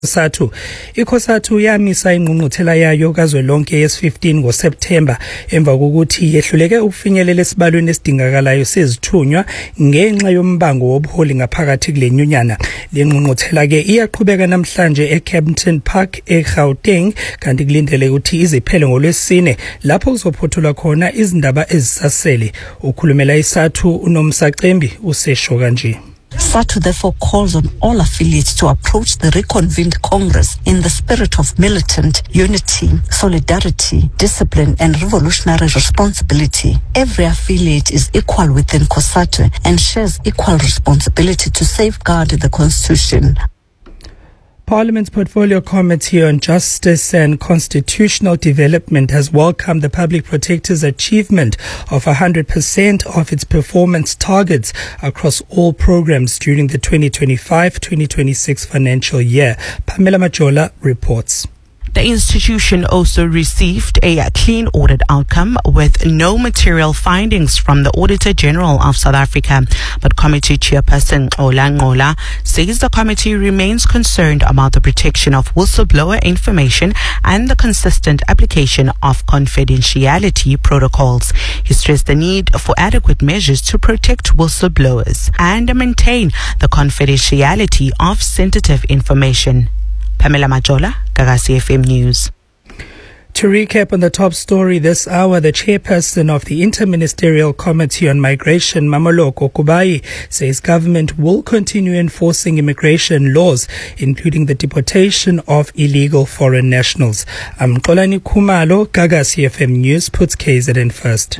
COSATU. ICOSATU yamisa ingqungquthela yayo kazwelonke yes-15 ngoSeptemba emva kokuthi yehluleke ukufinyelela esibalweni esidingakalayo sezithunywa ngenxa yombango wobuholi ngaphakathi kule nyunyana. Le ngqungquthela ke iyaqhubeka namhlanje eCampton Park eGauteng kanti kulindele ukuthi iziphele ngoLwesine lapho kuzophothulwa khona izindaba ezisasele. Ukhulumela iSATU uNomsacembi usesho kanje. SATU therefore calls on all affiliates to approach the reconvened Congress in the spirit of militant unity, solidarity, discipline and revolutionary responsibility. Every affiliate is equal within COSATU and shares equal responsibility to safeguard the Constitution. Parliament's Portfolio Committee on Justice and Constitutional Development has welcomed the Public Protector's achievement of 100% of its performance targets across all programs during the 2025-2026 financial year. Pamela Majola reports. The institution also received a clean audit outcome with no material findings from the Auditor General of South Africa. But Committee Chairperson Ola Ngola says the committee remains concerned about the protection of whistleblower information and the consistent application of confidentiality protocols. He stressed the need for adequate measures to protect whistleblowers and maintain the confidentiality of sensitive information. Pamela Majola, Gagasi FM News. To recap on the top story this hour, the chairperson of the Interministerial Committee on Migration, Mamoloko Kubayi, says government will continue enforcing immigration laws, including the deportation of illegal foreign nationals. Mqolani Khumalo, Gagasi FM News, puts KZN first.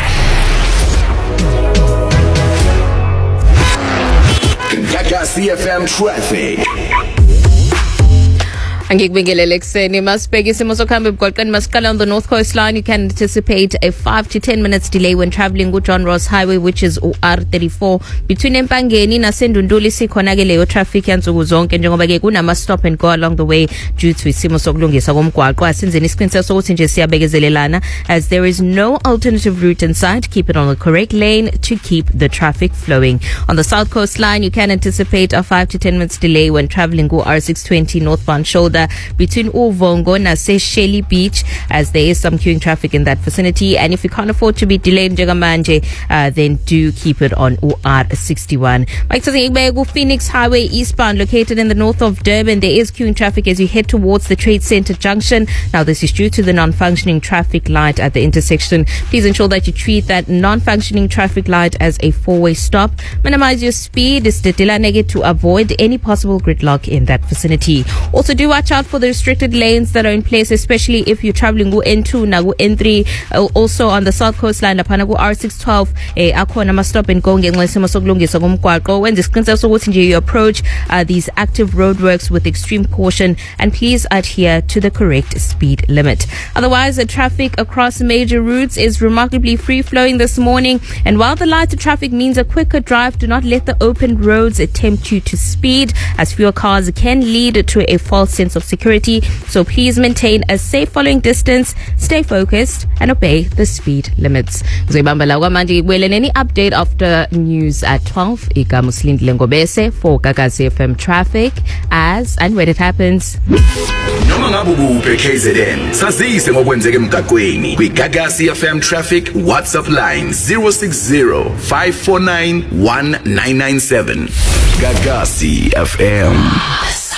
Gagasi FM traffic. Angikubingelele ekseni masibheke isimo sokuhamba emgwaqeni masiqala on the North Coast Line. You can anticipate a 5 to 10 minutes delay when traveling with John Ross Highway, which is R34 between Empangeni naseNdunduli. Sikhona ke leyo traffic yansuku zonke njengoba ke kunama stop and go along the way due to isimo sokulungisa komgwaqo. Asenzeni isiqiniseko sokuthi nje siyabekezelelana as there is no alternative route in sight. Keep it on the correct lane to keep the traffic flowing. On the South Coast Line, you can anticipate a 5 to 10 minutes delay when traveling with R620 northbound shoulder between Uvongo and Shelly Beach, as there is some queuing traffic in that vicinity. And if you can't afford to be delayed Njegamanje, then do keep it on R61. Phoenix Highway eastbound, located in the north of Durban, there is queuing traffic as you head towards the Trade Center junction. Now this is due to the non-functioning traffic light at the intersection. Please ensure that you treat that non-functioning traffic light as a four-way stop. Minimize your speed to avoid any possible gridlock in that vicinity. Also do watch out for the restricted lanes that are in place, especially if you're traveling go N2 na go N3. Also on the South Coast Line lapha go R612 akhona ama stop and go ngenxa yesimo sokulungisa komgwaqo. When isiqiniseko sokuthi nje you approach these active roadworks with extreme caution and please adhere to the correct speed limit. Otherwise, the traffic across major routes is remarkably free flowing this morning, and while the lighter traffic means a quicker drive, do not let the open roads tempt you to speed, as fewer cars can lead to a false sense of security. So please maintain a safe following distance, stay focused and obey the speed limits. Any update after news at 12, Ika Muslindile Ngobese for Gagasi FM traffic as and when it happens. Noma ngabe ukuphi KZN sazise ngokwenzeka emgaqweni kwi Gagasi FM traffic WhatsApp line 060-549-1997. Gagasi FM.